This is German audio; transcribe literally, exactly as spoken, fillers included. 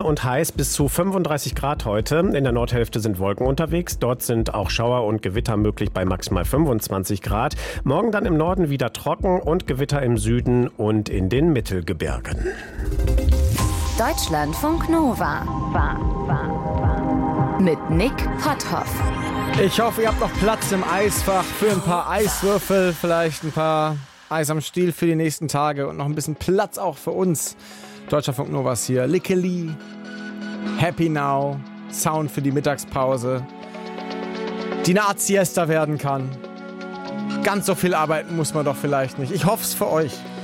und heiß, bis zu fünfunddreißig Grad heute. In der Nordhälfte sind Wolken unterwegs. Dort sind auch Schauer und Gewitter möglich bei maximal fünfundzwanzig Grad. Morgen dann im Norden wieder trocken und Gewitter im Süden und in den Mittelgebirgen. Deutschlandfunk Nova. War, war, war. Mit Nick Potthoff. Ich hoffe, ihr habt noch Platz im Eisfach für ein paar Eiswürfel, vielleicht ein paar Eis am Stiel für die nächsten Tage und noch ein bisschen Platz auch für uns. Deutschlandfunk Nova ist hier. Lickeli, Happy Now, Sound für die Mittagspause, die eine Art Siesta werden kann. Ganz so viel arbeiten muss man doch vielleicht nicht. Ich hoffe es für euch.